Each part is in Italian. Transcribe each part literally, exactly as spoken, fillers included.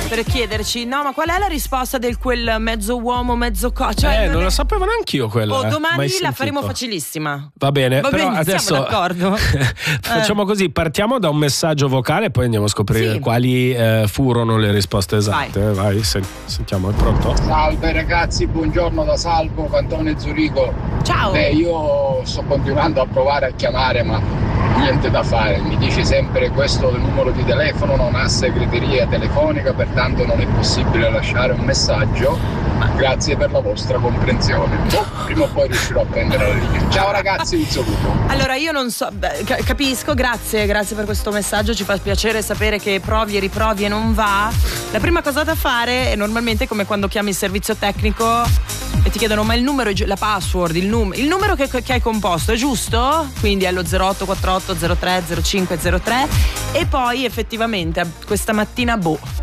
per chiederci no ma qual è la risposta del quel mezzo uomo mezzo co, cioè, eh non, non è... la sapevo neanche io quella. Oh, domani la sentito. faremo facilissima. Va bene, Va però bene, adesso siamo d'accordo. facciamo così, partiamo da un messaggio vocale e poi andiamo a scoprire Sì. quali eh, furono le risposte esatte. Vai, Vai sen- sentiamo, è pronto? Salve ragazzi, buongiorno da Salvo, Cantone Zurigo. Ciao. Beh, io sto continuando a provare a chiamare, ma niente da fare. Mi dice sempre questo numero di telefono non ha segreteria telefonica, pertanto non è possibile lasciare un messaggio. Grazie per la vostra comprensione. Oh, prima o poi riuscirò a prendere la linea. Ciao ragazzi, un saluto. Allora io non so, beh, ca- capisco, grazie, grazie per questo messaggio, ci fa piacere sapere che provi e riprovi e non va. La prima cosa da fare è normalmente come quando chiami il servizio tecnico e ti chiedono ma il numero, è gi- la password, il, num- il numero che, che hai composto è giusto? Quindi è lo zero otto quattro otto zero tre zero cinque zero tre e poi effettivamente questa mattina boh.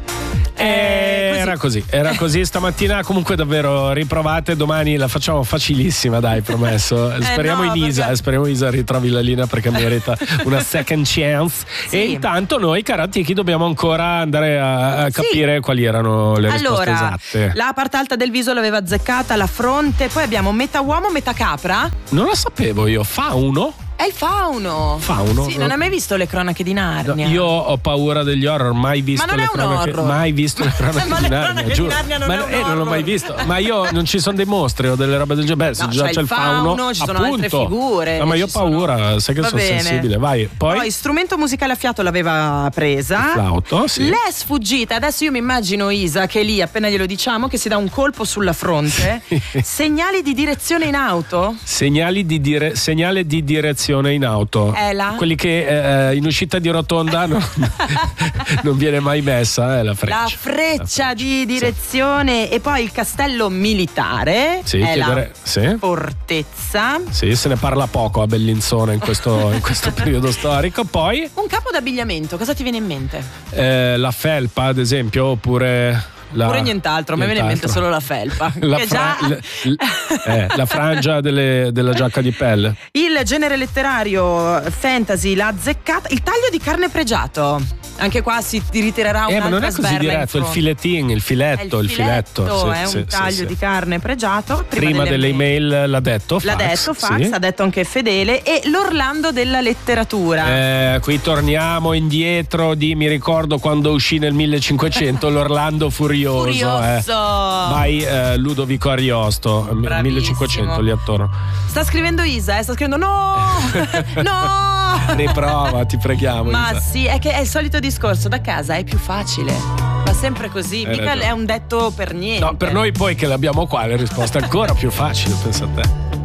Eh, così. Era così, era così stamattina. Comunque davvero riprovate, domani la facciamo facilissima, dai, promesso. Speriamo no, in Isa, perché... speriamo Isa ritrovi la linea perché merita una second chance. Sì. E intanto noi Karatiki dobbiamo ancora andare a, a capire sì. quali erano le risposte allora, esatte. La parte alta del viso l'aveva azzeccata, la fronte, poi abbiamo metà uomo, metà capra. Non la sapevo io, fauno? È il fauno. Fauno? Sì, non hai mai visto le cronache di Narnia? No, io ho paura degli horror, mai visto Ma non le è un cronache, horror. mai visto le cronache Ma di le Narnia, cronache di giuro. Narnia non ma è un eh, non l'ho horror. mai visto. Ma io non ci sono dei mostri o delle robe del genere. Beh, se No, già c'è c'è il il fauno, fauno, ci sono appunto. altre figure, No, ma io ho ci sono- paura, sai che Va sono bene. sensibile. Vai, poi, Poi strumento musicale a fiato l'aveva presa. il flauto, sì. Le è sfuggita. Adesso io mi immagino Isa che lì appena glielo diciamo che si dà un colpo sulla fronte. Segnali di direzione in auto? Segnali di dire, segnale di direzione in auto. È là? Quelli che eh, in uscita di rotonda non, non viene mai messa, è la freccia. La freccia La di direzione e poi il castello militare. Sì, è chiedere- la sì. fortezza. Sì, se ne parla poco a Bellinzona in questo, in questo periodo storico. Poi Un capo d'abbigliamento, cosa ti viene in mente? eh, la felpa, ad esempio, oppure la, Pure nient'altro, a me viene in mente nient'altro. solo la felpa. La, che fra- già... l- l- eh, la frangia delle- della giacca di pelle. Il genere letterario fantasy l'ha azzeccata. Il taglio di carne pregiato. Anche qua si ritirerà Eh, ma un'altra non è così sberla in diretto, il fronte. filetin, il filetto, È il filetto. Sì, è sì, un sì, taglio sì. di carne pregiato. Prima, Prima delle email l'ha detto L'ha fax, detto Fax, sì. ha detto anche Fedele. E l'Orlando della letteratura. Eh, qui torniamo indietro di mi ricordo quando uscì nel millecinquecento l'Orlando Furioso. Furioso. Eh. Vai eh, Ludovico Ariosto, Bravissimo. millecinquecento lì attorno. Sta scrivendo Isa, eh, sta scrivendo no, no. Riprova, ti preghiamo. Ma Isa. sì, è che è il solito discorso, da casa è più facile. Va sempre così, Hai mica ragione. è un detto per niente. No, per noi poi che l'abbiamo qua le risposte è ancora più facili, pensa a te.